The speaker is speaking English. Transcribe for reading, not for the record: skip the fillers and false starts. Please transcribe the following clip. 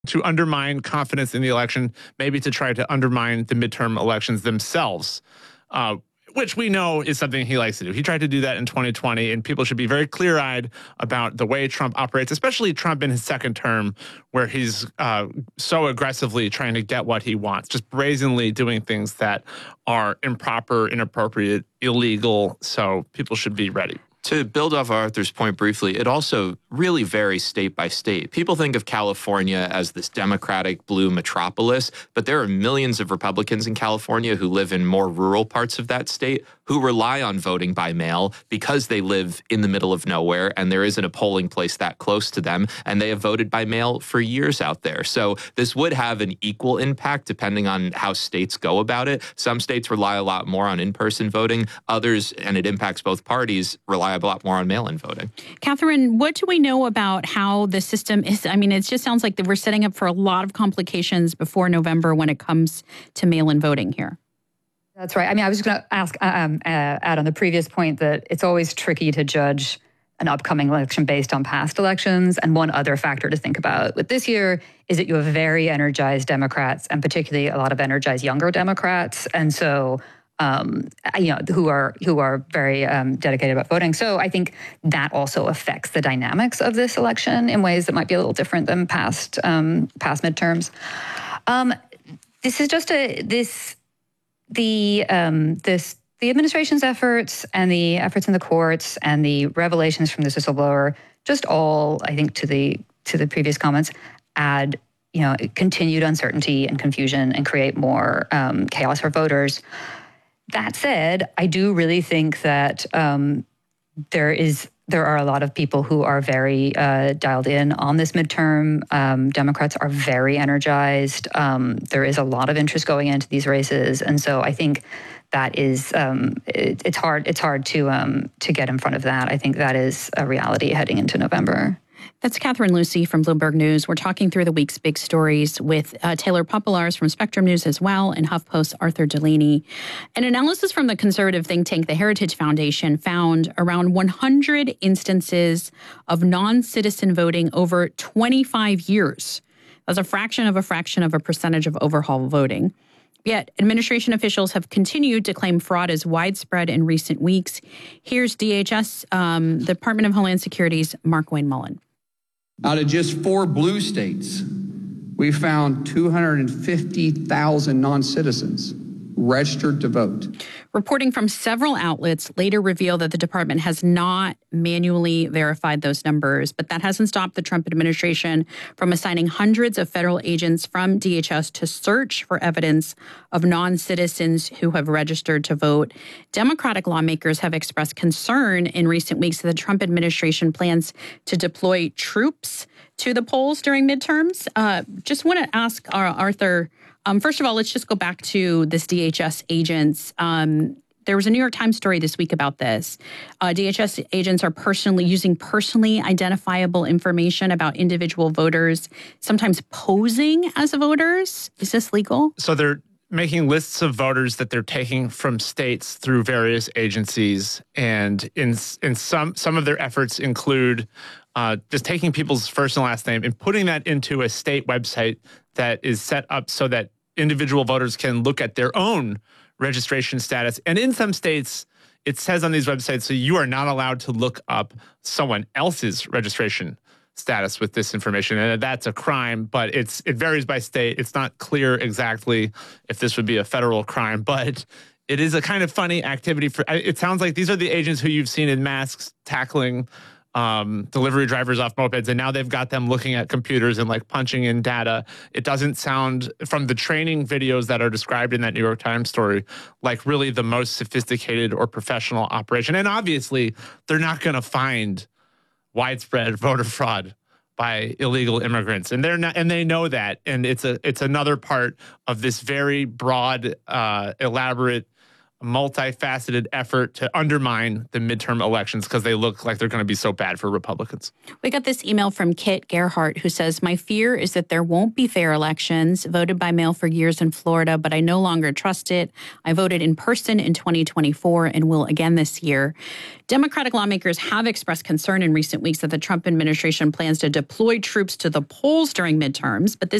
to undermine confidence in the election, maybe to try to undermine the midterm elections themselves, which we know is something he likes to do. He tried to do that in 2020, and people should be very clear-eyed about the way Trump operates, especially Trump in his second term, where he's so aggressively trying to get what he wants, just brazenly doing things that are improper, inappropriate, illegal. So people should be ready. To build off Arthur's point briefly, it also really varies state by state. People think of California as this Democratic blue metropolis, but there are millions of Republicans in California who live in more rural parts of that state who rely on voting by mail because they live in the middle of nowhere and there isn't a polling place that close to them, and they have voted by mail for years out there. So this would have an equal impact depending on how states go about it. Some states rely a lot more on in-person voting. Others, and it impacts both parties, rely a lot more on mail-in voting. Catherine, what do we know about how the system is? I mean, it just sounds like that we're setting up for a lot of complications before November when it comes to mail-in voting here. That's right. I mean, I was just going to ask, add on the previous point that it's always tricky to judge an upcoming election based on past elections. And one other factor to think about with this year is that you have very energized Democrats, and particularly a lot of energized younger Democrats. And so who are very dedicated about voting. So I think that also affects the dynamics of this election in ways that might be a little different than past midterms. This is just the administration's efforts and the efforts in the courts and the revelations from this whistleblower, just all, I think, to the previous comments, add continued uncertainty and confusion and create more chaos for voters. That said, I do really think that there are a lot of people who are very dialed in on this midterm. Democrats are very energized. There is a lot of interest going into these races, and so I think that is it's hard to get in front of that. I think that is a reality heading into November. That's Catherine Lucy from Bloomberg News. We're talking through the week's big stories with Taylor Popolars from Spectrum News as well, and HuffPost's Arthur Delaney. An analysis from the conservative think tank, the Heritage Foundation, found around 100 instances of non-citizen voting over 25 years. That's a fraction of a percentage of overhaul voting. Yet, administration officials have continued to claim fraud is widespread in recent weeks. Here's DHS, the Department of Homeland Security's Mark Wayne Mullen. Out of just 4 blue states, we found 250,000 non-citizens registered to vote. Reporting from several outlets later revealed that the department has not manually verified those numbers, but that hasn't stopped the Trump administration from assigning hundreds of federal agents from DHS to search for evidence of non-citizens who have registered to vote. Democratic lawmakers have expressed concern in recent weeks that the Trump administration plans to deploy troops to the polls during midterms. Just want to ask Arthur, first of all, let's just go back to this DHS agents. There was a New York Times story this week about this. DHS agents are using personally identifiable information about individual voters, sometimes posing as voters. Is this legal? So they're making lists of voters that they're taking from states through various agencies. And in some of their efforts include just taking people's first and last name and putting that into a state website that is set up so that individual voters can look at their own registration status. And in some states, it says on these websites, so you are not allowed to look up someone else's registration status with this information. And that's a crime, but it varies by state. It's not clear exactly if this would be a federal crime, but it is a kind of funny activity. It sounds like these are the agents who you've seen in masks tackling delivery drivers off mopeds, and now they've got them looking at computers and like punching in data. It doesn't sound, from the training videos that are described in that New York Times story, like really the most sophisticated or professional operation. And obviously, they're not going to find widespread voter fraud by illegal immigrants, and they know that. And it's another part of this very broad, elaborate a multifaceted effort to undermine the midterm elections because they look like they're going to be so bad for Republicans. We got this email from Kit Gerhart who says, my fear is that there won't be fair elections. Voted by mail for years in Florida, but I no longer trust it. I voted in person in 2024 and will again this year. Democratic lawmakers have expressed concern in recent weeks that the Trump administration plans to deploy troops to the polls during midterms, but this